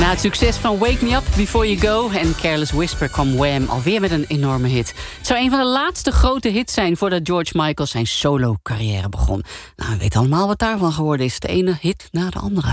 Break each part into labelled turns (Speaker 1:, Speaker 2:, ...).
Speaker 1: Na het succes van Wake Me Up Before You Go en Careless Whisper kwam Wham alweer met een enorme hit. Het zou een van de laatste grote hits zijn voordat George Michael zijn solo-carrière begon. Nou, we weten allemaal wat daarvan geworden is. De ene hit na de andere.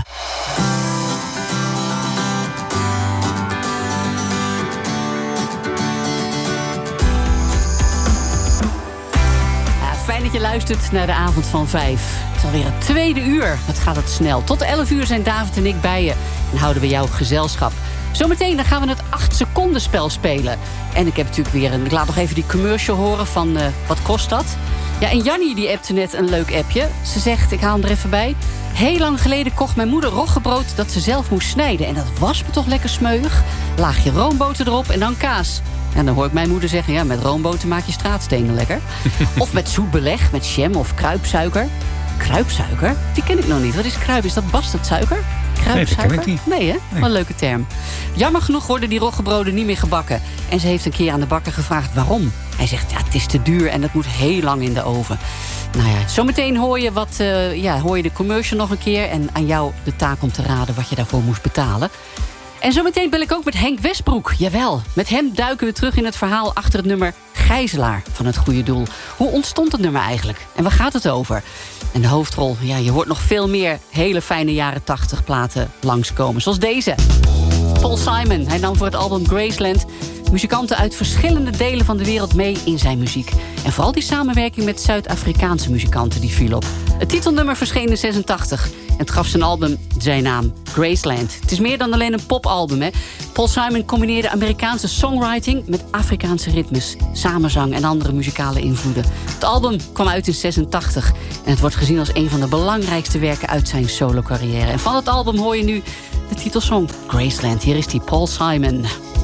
Speaker 1: Fijn dat je luistert naar de avond van 5. Het is alweer het tweede uur. Wat gaat het snel. Tot 11 uur zijn David en ik bij je. En houden we jouw gezelschap. Zometeen dan gaan we het 8 seconden spel spelen. En ik heb natuurlijk weer ik laat nog even die commercial horen van wat kost dat? Ja, en Jannie die appte net een leuk appje. Ze zegt, ik haal hem er even bij. Heel lang geleden kocht mijn moeder roggebrood dat ze zelf moest snijden. En dat was me toch lekker smeuig. Laagje roomboter erop en dan kaas. En dan hoor ik mijn moeder zeggen, ja, met roomboter maak je straatstenen lekker. Of met zoet beleg, met jam of kruipsuiker. Kruipsuiker? Die ken ik nog niet. Wat is kruip? Is dat bastardsuiker? Kruipsuiker?
Speaker 2: Nee, dat ken ik niet.
Speaker 1: Nee, hè? Wat een leuke term. Jammer genoeg worden die roggebroden niet meer gebakken. En ze heeft een keer aan de bakker gevraagd waarom. Hij zegt, ja, het is te duur en het moet heel lang in de oven. Nou ja, zometeen hoor je, hoor je de commercial nog een keer. En aan jou de taak om te raden wat je daarvoor moest betalen. En zometeen bel ik ook met Henk Westbroek. Jawel, met hem duiken we terug in het verhaal achter het nummer Gijzelaar van het Goede Doel. Hoe ontstond het nummer eigenlijk? En waar gaat het over? En de hoofdrol, ja, je hoort nog veel meer hele fijne jaren 80 platen langskomen. Zoals deze. Paul Simon, hij nam voor het album Graceland muzikanten uit verschillende delen van de wereld mee in zijn muziek. En vooral die samenwerking met Zuid-Afrikaanse muzikanten die viel op. Het titelnummer verscheen in 86 en het gaf zijn album zijn naam, Graceland. Het is meer dan alleen een popalbum, hè. Paul Simon combineerde Amerikaanse songwriting met Afrikaanse ritmes, samenzang en andere muzikale invloeden. Het album kwam uit in 86 en het wordt gezien als een van de belangrijkste werken uit zijn solo-carrière. En van het album hoor je nu de titelsong Graceland. Hier is die Paul Simon.